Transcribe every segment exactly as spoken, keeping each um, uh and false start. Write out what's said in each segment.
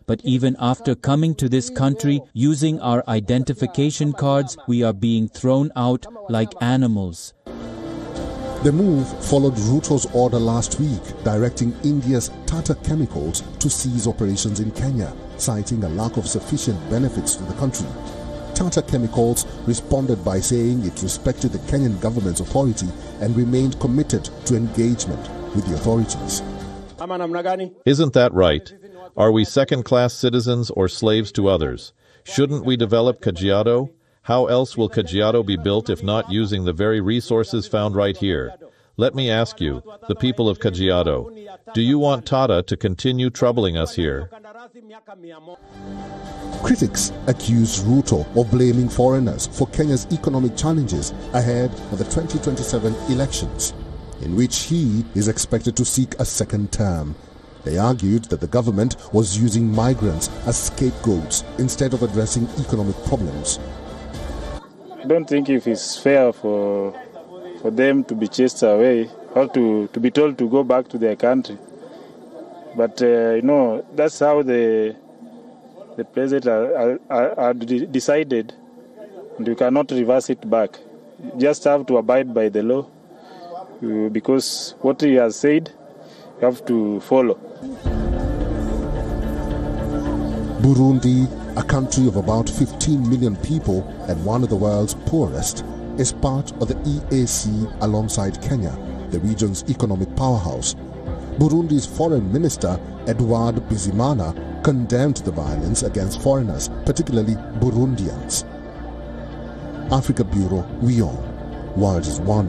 But even after coming to this country, using our identification cards, we are being thrown out like animals. The move followed Ruto's order last week, directing India's Tata Chemicals to cease operations in Kenya, citing a lack of sufficient benefits to the country. Tata Chemicals responded by saying it respected the Kenyan government's authority and remained committed to engagement with the authorities. Isn't that right? Are we second-class citizens or slaves to others? Shouldn't we develop Kajiado? How else will Kajiado be built if not using the very resources found right here? Let me ask you, the people of Kajiado, do you want Tata to continue troubling us here? Critics accuse Ruto of blaming foreigners for Kenya's economic challenges ahead of the twenty twenty-seven elections, in which he is expected to seek a second term. They argued that the government was using migrants as scapegoats instead of addressing economic problems. I don't think if it's fair for for them to be chased away or to, to be told to go back to their country. But, uh, you know, that's how the the president are, are, are decided, and you cannot reverse it back. You just have to abide by the law, uh, because what he has said, you have to follow. Burundi, a country of about fifteen million people and one of the world's poorest, is part of the E A C alongside Kenya, the region's economic powerhouse. Burundi's foreign minister, Edouard Bizimana, condemned the violence against foreigners, particularly Burundians. Africa Bureau, we all. World is one.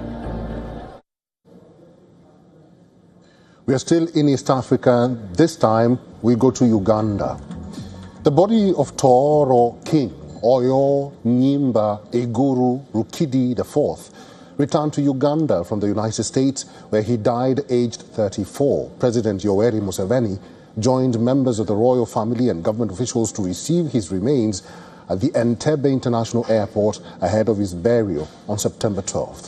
We are still in East Africa. This time, we go to Uganda. The body of Toro King, Oyo Nyimba Eguru Rukidi the fourth, returned to Uganda from the United States, where he died aged thirty-four. President Yoweri Museveni joined members of the royal family and government officials to receive his remains at the Entebbe International Airport ahead of his burial on September twelfth.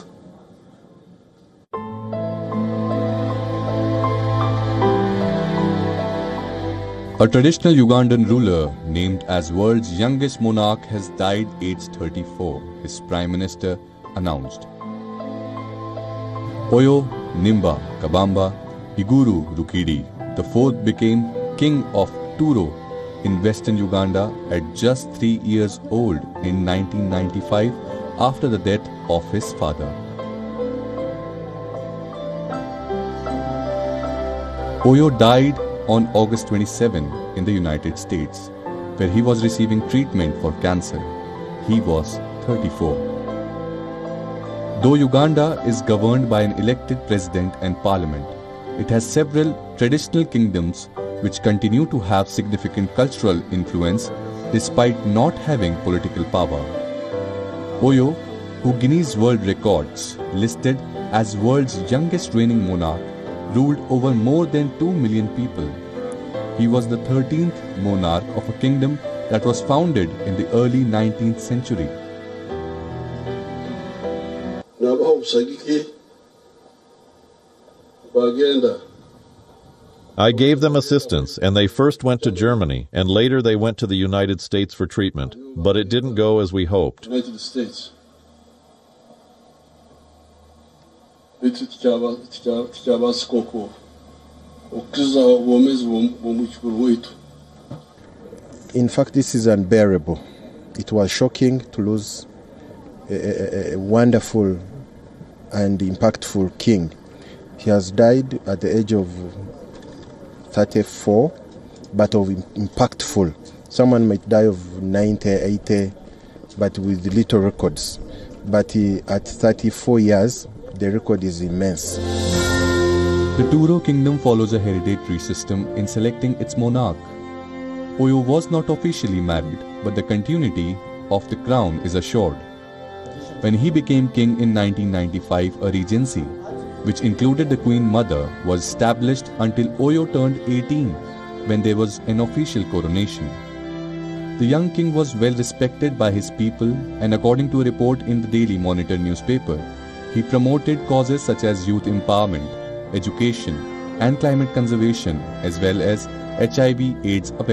A traditional Ugandan ruler named as world's youngest monarch has died aged thirty-four, his prime minister announced. Oyo Nimba Kabamba Iguru Rukidi the fourth became king of Turo in western Uganda at just three years old in nineteen ninety-five after the death of his father. Oyo died on August twenty-seventh in the United States, where he was receiving treatment for cancer. He was thirty-four. Though Uganda is governed by an elected president and parliament, it has several traditional kingdoms which continue to have significant cultural influence despite not having political power. Oyo, who Guinness World Records listed as world's youngest reigning monarch, ruled over more than two million people. He was the thirteenth monarch of a kingdom that was founded in the early nineteenth century. I gave them assistance, and they first went to Germany, and later they went to the United States for treatment, but it didn't go as we hoped. United States. In fact, this is unbearable. It was shocking to lose a, a, a wonderful and impactful king. He has died at the age of thirty-four, but of impactful. Someone might die of ninety, eighty, but with little records. But he, at thirty-four years, the record is immense. The Turo kingdom follows a hereditary system in selecting its monarch. Oyo was not officially married, but the continuity of the crown is assured. When he became king in nineteen ninety-five, a regency, which included the Queen Mother, was established until Oyo turned eighteen, when there was an official coronation. The young king was well respected by his people, and according to a report in the Daily Monitor newspaper, he promoted causes such as youth empowerment, education, and climate conservation, as well as H I V AIDS awareness.